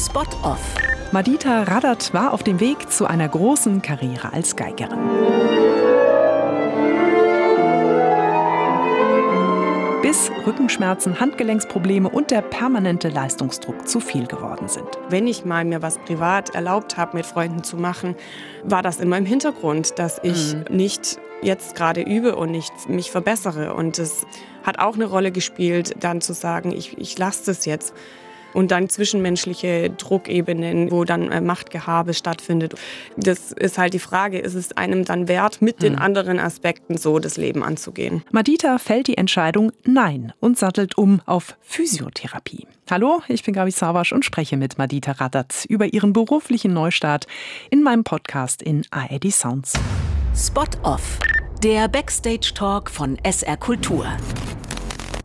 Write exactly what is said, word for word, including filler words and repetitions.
Spot-Off. Madita Radat war auf dem Weg zu einer großen Karriere als Geigerin. Bis Rückenschmerzen, Handgelenksprobleme und der permanente Leistungsdruck zu viel geworden sind. Wenn ich mal mir was privat erlaubt habe, mit Freunden zu machen, war das immer im Hintergrund, dass ich mhm. nicht jetzt gerade übe und nicht mich verbessere. Und es hat auch eine Rolle gespielt, dann zu sagen, ich, ich lasse das jetzt. Und dann zwischenmenschliche Druckebenen, wo dann Machtgehabe stattfindet. Das ist halt die Frage, ist es einem dann wert, mit den anderen Aspekten so das Leben anzugehen? Madita fällt die Entscheidung Nein und sattelt um auf Physiotherapie. Hallo, ich bin Gabi Sawatsch und spreche mit Madita Radat über ihren beruflichen Neustart in meinem Podcast in A R D Sounds. Spot-Off, der Backstage-Talk von S R Kultur.